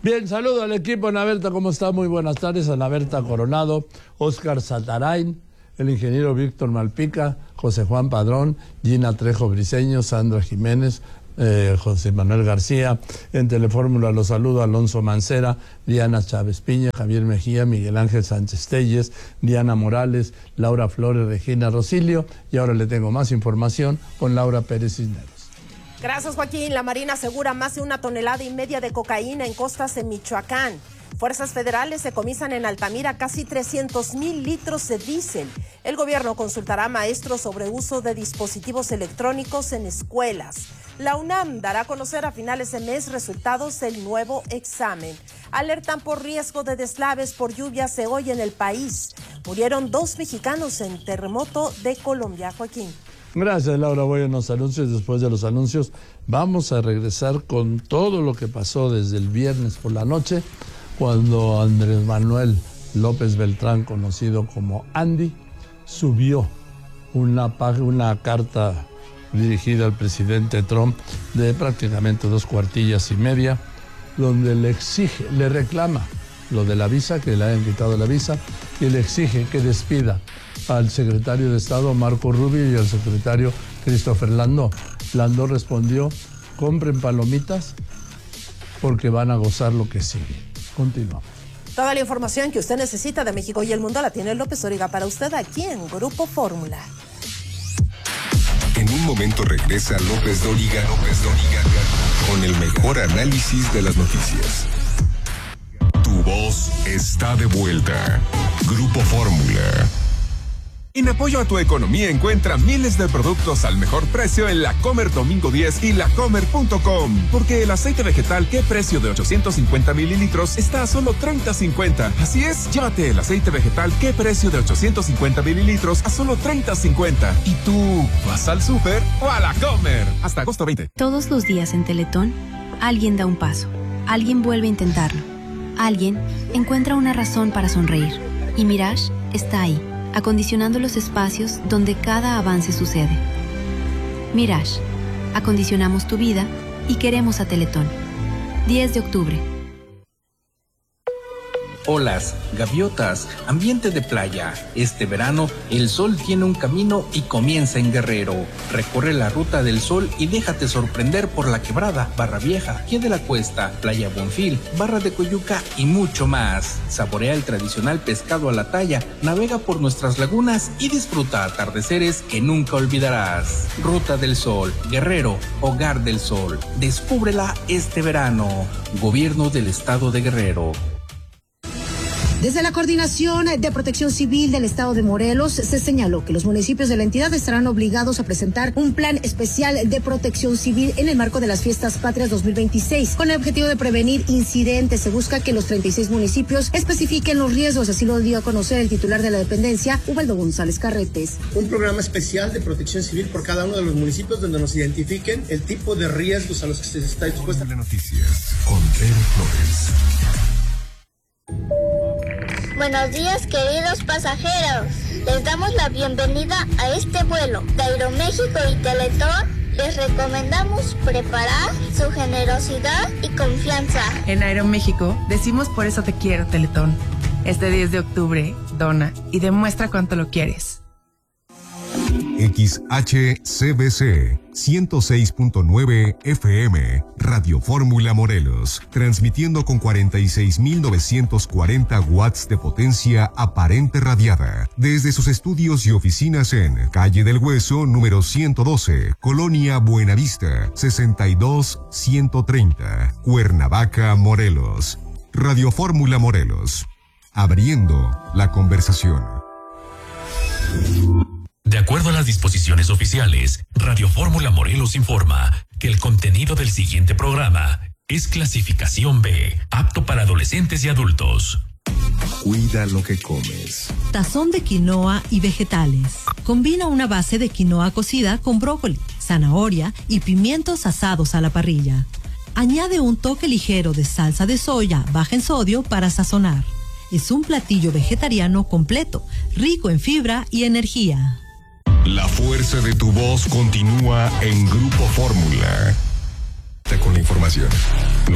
Bien, saludo al equipo. Ana Berta, ¿cómo está? Muy buenas tardes. Ana Berta Coronado, Óscar Satarain, el ingeniero Víctor Malpica, José Juan Padrón, Gina Trejo Briceño, Sandra Jiménez, José Manuel García. En Telefórmula los saludo Alonso Mancera, Diana Chávez Piña, Javier Mejía, Miguel Ángel Sánchez Telles, Diana Morales, Laura Flores, Regina Rosilio. Y ahora le tengo más información con Laura Pérez Cisneros. Gracias, Joaquín. La Marina asegura más de 1,5 toneladas de cocaína en costas de Michoacán. Fuerzas federales decomisan en Altamira casi 300,000 litros de diésel. El gobierno consultará a maestros sobre uso de dispositivos electrónicos en escuelas. La UNAM dará a conocer a finales de mes resultados del nuevo examen. Alertan por riesgo de deslaves por lluvias de hoy en el país. Murieron 2 mexicanos en terremoto de Colombia. Joaquín. Gracias, Laura. Voy a los anuncios. Después de los anuncios vamos a regresar con todo lo que pasó desde el viernes por la noche, cuando Andrés Manuel López Beltrán, conocido como Andy, subió una carta dirigida al presidente Trump de prácticamente 2 cuartillas y media, donde le reclama lo de la visa, que le hayan quitado la visa, y le exige que despida al secretario de Estado Marco Rubio y al secretario Christopher Landó. Landó respondió: compren palomitas porque van a gozar lo que sigue. Continuamos. Toda la información que usted necesita de México y el mundo la tiene López Dóriga para usted aquí en Grupo Fórmula. En un momento regresa López Dóriga con el mejor análisis de las noticias. Tu voz está de vuelta. Grupo Fórmula. En apoyo a tu economía, encuentra miles de productos al mejor precio en La Comer Domingo 10 y lacomer.com. Porque el aceite vegetal, ¿qué precio de 850 mililitros? Está a solo $30.50. Así es, llévate el aceite vegetal, ¿qué precio de 850 mililitros? A solo $30.50. ¿Y tú vas al súper o a La Comer? Hasta agosto 20. Todos los días en Teletón, alguien da un paso. Alguien vuelve a intentarlo. Alguien encuentra una razón para sonreír. Y Mirage está ahí, acondicionando los espacios donde cada avance sucede. Mirage, acondicionamos tu vida y queremos a Teletón. 10 de octubre. Olas, gaviotas, ambiente de playa. Este verano, el sol tiene un camino y comienza en Guerrero. Recorre la ruta del sol y déjate sorprender por La Quebrada, Barra Vieja, Pie de la Cuesta, Playa Bonfil, Barra de Coyuca y mucho más. Saborea el tradicional pescado a la talla, navega por nuestras lagunas y disfruta atardeceres que nunca olvidarás. Ruta del Sol, Guerrero, Hogar del Sol. Descúbrela este verano. Gobierno del Estado de Guerrero. Desde la Coordinación de Protección Civil del Estado de Morelos se señaló que los municipios de la entidad estarán obligados a presentar un plan especial de protección civil en el marco de las Fiestas Patrias 2026. Con el objetivo de prevenir incidentes, se busca que los 36 municipios especifiquen los riesgos, así lo dio a conocer el titular de la dependencia, Ubaldo González Carretes. Un programa especial de protección civil por cada uno de los municipios donde nos identifiquen el tipo de riesgos a los que se está expuesta. Noticias con Tere Flores. Buenos días, queridos pasajeros. Les damos la bienvenida a este vuelo de Aeroméxico y Teletón. Les recomendamos preparar su generosidad y confianza. En Aeroméxico decimos por eso te quiero, Teletón. Este 10 de octubre, dona y demuestra cuánto lo quieres. XHCBC 106.9 FM, Radio Fórmula Morelos, transmitiendo con 46.940 watts de potencia aparente radiada, desde sus estudios y oficinas en Calle del Hueso, número 112, Colonia Buenavista, 62130, Cuernavaca, Morelos. Radio Fórmula Morelos, abriendo la conversación. De acuerdo a las disposiciones oficiales, Radio Fórmula Morelos informa que el contenido del siguiente programa es clasificación B, apto para adolescentes y adultos. Cuida lo que comes. Tazón de quinoa y vegetales. Combina una base de quinoa cocida con brócoli, zanahoria y pimientos asados a la parrilla. Añade un toque ligero de salsa de soya baja en sodio para sazonar. Es un platillo vegetariano completo, rico en fibra y energía. La fuerza de tu voz continúa en Grupo Fórmula. Con la información.